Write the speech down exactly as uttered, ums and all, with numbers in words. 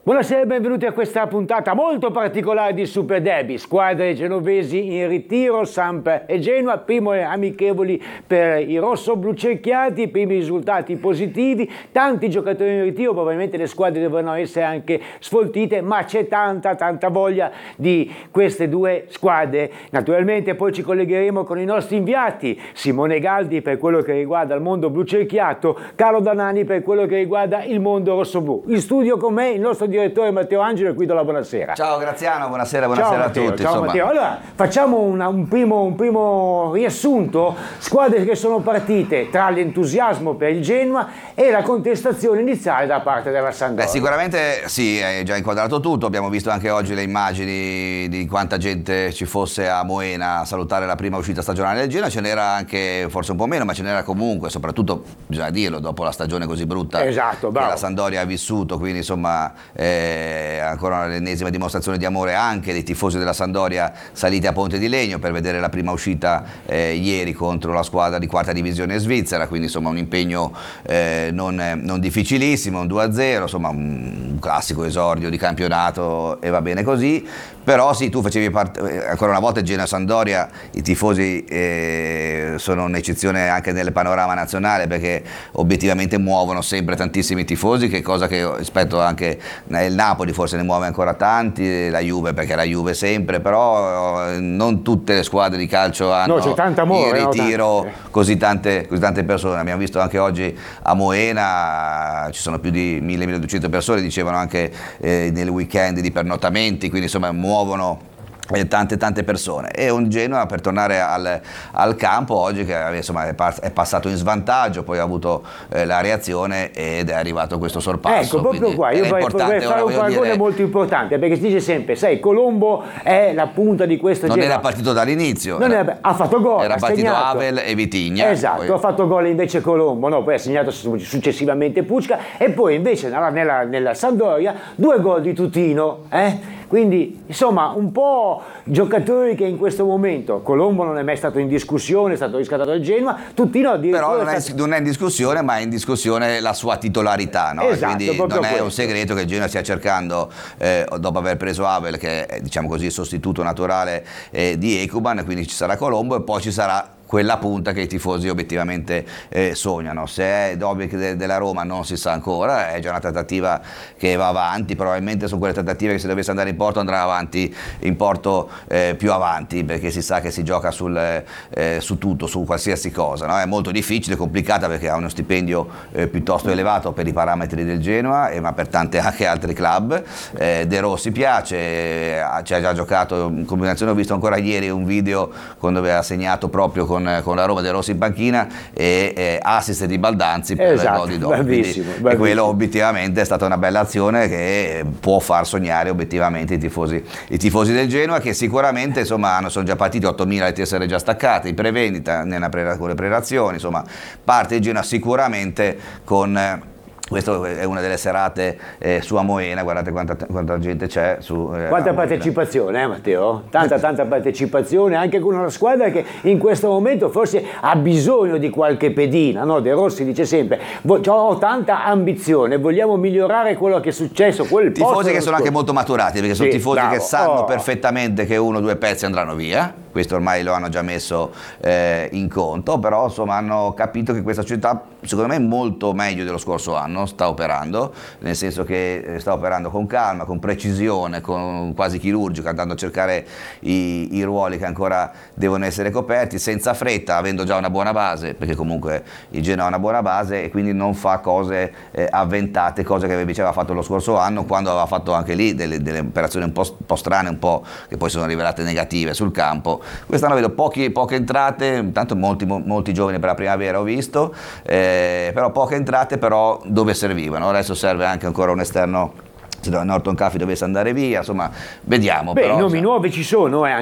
Buonasera e benvenuti a questa puntata molto particolare di Super Derby. Squadre genovesi in ritiro, Samp e Genoa, prime amichevoli per i rosso-blu cerchiati, primi risultati positivi, tanti giocatori in ritiro, probabilmente le squadre dovranno essere anche sfoltite, ma c'è tanta tanta voglia di queste due squadre. Naturalmente poi ci collegheremo con i nostri inviati, Simone Galdi per quello che riguarda il mondo blu cerchiato, Carlo Danani per quello che riguarda il mondo rosso-blu. In studio con me il nostro direttore Matteo Angelo, e qui do la buonasera. Ciao Graziano, buonasera, buonasera ciao, a Matteo, tutti. Ciao insomma. Matteo. Allora, facciamo una, un, primo, un primo riassunto. Squadre che sono partite tra l'entusiasmo per il Genoa e la contestazione iniziale da parte della Sampdoria. Beh, sicuramente sì, hai già inquadrato tutto. Abbiamo visto anche oggi le immagini di quanta gente ci fosse a Moena a salutare la prima uscita stagionale del Genoa. Ce n'era anche, forse un po' meno, ma ce n'era comunque, soprattutto, bisogna dirlo, dopo la stagione così brutta esatto, che la Sampdoria ha vissuto, quindi insomma eh, ancora l'ennesima dimostrazione di amore anche dei tifosi della Sampdoria saliti a Ponte di Legno per vedere la prima uscita eh, ieri contro la squadra di quarta divisione svizzera, quindi insomma un impegno eh, non, non difficilissimo, un due a zero, insomma un, un classico esordio di campionato e va bene così. Però sì, tu facevi parte, ancora una volta Genoa-Sampdoria, i tifosi eh, sono un'eccezione anche nel panorama nazionale, perché obiettivamente muovono sempre tantissimi tifosi, che cosa che rispetto anche il Napoli forse ne muove ancora tanti, la Juve perché la Juve sempre, però non tutte le squadre di calcio hanno no, c'è tanta amore, in ritiro no, così, tante, così tante persone. Abbiamo visto anche oggi a Moena ci sono più di mille milleduecento persone, dicevano anche eh, nel weekend di pernottamenti, quindi insomma muovono tante tante persone. E un Genoa, per tornare al, al campo oggi, che insomma è, è passato in svantaggio, poi ha avuto eh, la reazione ed è arrivato questo sorpasso. Ecco, proprio qua io vorrei, vorrei fare un paragone dire... molto importante, perché si dice sempre, sai, Colombo è la punta di questo non Genoa. era partito dall'inizio, non era, ha fatto gol, era ha partito segnato. Havel e Vitigna, esatto, poi... ha fatto gol invece Colombo, no, poi ha segnato successivamente Pucca, e poi invece nella, nella, nella Sampdoria due gol di Tutino, eh? Quindi insomma un po' giocatori che in questo momento, Colombo non è mai stato in discussione, è stato riscattato dal Genoa, Tutino addirittura però non è, stato... non è in discussione, ma è in discussione la sua titolarità, no? Esatto, quindi non è questo. un segreto che il Genoa stia cercando, eh, dopo aver preso Havel, che è diciamo così il sostituto naturale eh, di Ekuban, quindi ci sarà Colombo e poi ci sarà quella punta che i tifosi obiettivamente eh, sognano. Se è Dobbik de, della Roma non si sa ancora, è già una trattativa che va avanti, probabilmente sono quelle trattative che se dovesse andare in porto andrà avanti in porto eh, più avanti, perché si sa che si gioca sul, eh, su tutto, su qualsiasi cosa, no? È molto difficile, complicata, perché ha uno stipendio eh, piuttosto elevato per i parametri del Genoa, eh, ma per tanti anche altri club. eh, De Rossi piace, eh, ci ha già giocato in combinazione, ho visto ancora ieri un video quando aveva segnato proprio con con la Roma De Rossi in panchina e eh, assist di Baldanzi per esatto, il gol di Dobbik, e quello obiettivamente è stata una bella azione che può far sognare obiettivamente i tifosi, i tifosi del Genoa, che sicuramente insomma hanno, sono già partiti ottomila le tessere già staccate in prevendita, nella pre, con le prelazioni, insomma parte il Genoa sicuramente con... Questa è una delle serate eh, su a Moena, guardate quanta, quanta gente c'è. Su, eh, quanta partecipazione, eh, Matteo? Tanta, tanta partecipazione, anche con una squadra che in questo momento forse ha bisogno di qualche pedina, no? De Rossi dice sempre, ho tanta ambizione, vogliamo migliorare quello che è successo. Quel tifosi che sono anche molto maturati, perché sono sì, tifosi bravo. che sanno oh. perfettamente che uno o due pezzi andranno via, questo ormai lo hanno già messo eh, in conto, però insomma hanno capito che questa società secondo me è molto meglio dello scorso anno, sta operando, nel senso che sta operando con calma, con precisione, con quasi chirurgica, andando a cercare i, i ruoli che ancora devono essere coperti, senza fretta, avendo già una buona base, perché comunque il Genoa ha una buona base, e quindi non fa cose eh, avventate, cose che invece aveva fatto lo scorso anno, quando aveva fatto anche lì delle, delle operazioni un po', un po' strane, un po' che poi sono rivelate negative sul campo. Quest'anno vedo pochi, poche entrate, intanto molti, molti giovani per la primavera ho visto, eh, però poche entrate, però dove servivano. Adesso serve anche ancora un esterno, se Norton Caffey dovesse andare via, insomma vediamo. Beh, però, i nomi cioè... nuovi ci sono, eh.